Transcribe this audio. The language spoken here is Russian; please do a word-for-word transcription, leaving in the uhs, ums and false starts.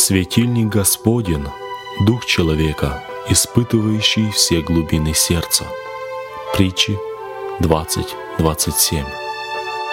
Светильник Господен, дух человека, испытывающий все глубины сердца. Притчи двадцать двадцать семь.